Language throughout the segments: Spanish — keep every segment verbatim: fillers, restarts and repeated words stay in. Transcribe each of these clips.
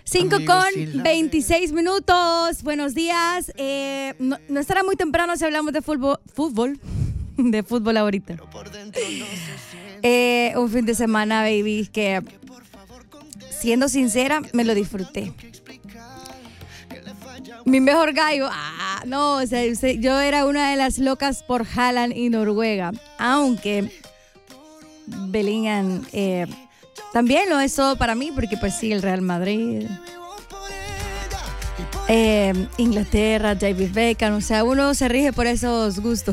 cinco con veintiséis minutos. Buenos días. Eh, no, no estará muy temprano si hablamos de fútbol. Fútbol. De fútbol ahorita. Eh, un fin de semana, baby, que siendo sincera, me lo disfruté. Mi mejor gallo, ah, no, o sea, yo era una de las locas por Haaland y Noruega, aunque Bellingham eh, también lo es todo para mí, porque pues sí, el Real Madrid, eh, Inglaterra, David Beckham, o sea, uno se rige por esos gustos.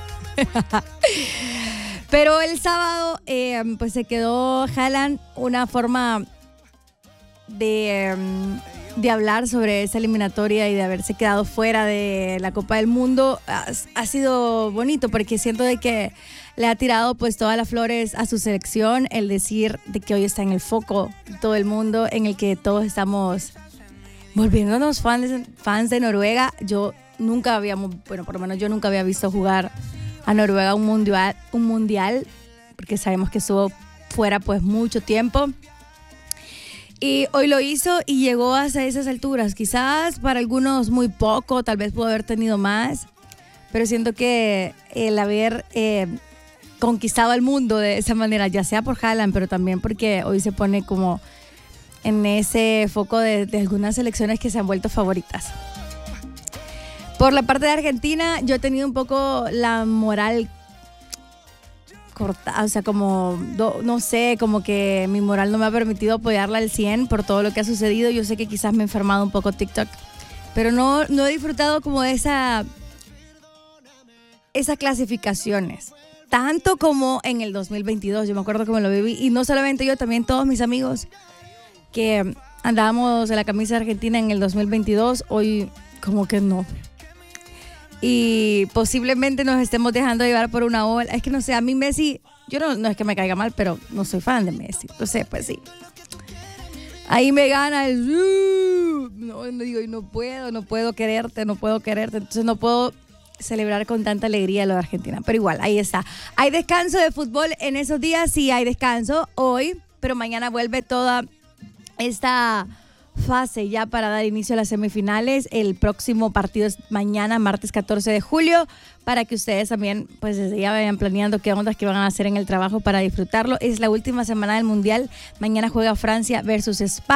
Pero el sábado eh, pues se quedó Haaland, una forma de... Um, de hablar sobre esa eliminatoria y de haberse quedado fuera de la Copa del Mundo ha, ha sido bonito, porque siento de que le ha tirado pues todas las flores a su selección, el decir de que hoy está en el foco de todo el mundo, en el que todos estamos volviéndonos fans, fans de Noruega. Yo nunca habíamos, bueno, por lo menos yo nunca había visto jugar a Noruega un mundial, un mundial, porque sabemos que estuvo fuera pues mucho tiempo. Y hoy lo hizo y llegó hasta esas alturas. Quizás para algunos muy poco, tal vez pudo haber tenido más, pero siento que el haber eh, conquistado el mundo de esa manera, ya sea por Haaland, pero también porque hoy se pone como en ese foco de, de algunas selecciones que se han vuelto favoritas. Por la parte de Argentina, yo he tenido un poco la moral corta, o sea, como, do, no sé, como que mi moral no me ha permitido apoyarla al cien por todo lo que ha sucedido. Yo sé que quizás me he enfermado un poco TikTok, pero no, no he disfrutado como de esa, esas clasificaciones, tanto como en el dos mil veintidós. Yo me acuerdo que me lo viví, y no solamente yo, también todos mis amigos que andábamos en la camisa de Argentina en el dos mil veintidós, hoy como que no. Y posiblemente nos estemos dejando llevar por una ola. Es que no sé, a mí Messi, yo no, no es que me caiga mal, pero no soy fan de Messi. Entonces, pues sí. Ahí me gana el... No, no digo, no puedo, no puedo quererte, no puedo quererte. Entonces no puedo celebrar con tanta alegría lo de Argentina. Pero igual, ahí está. Hay descanso de fútbol en esos días, sí hay descanso hoy, pero mañana vuelve toda esta fase ya para dar inicio a las semifinales. El próximo partido es mañana, martes catorce de julio, para que ustedes también pues desde ya vayan planeando qué ondas que van a hacer en el trabajo para disfrutarlo. Es la última semana del Mundial. Mañana juega Francia versus España.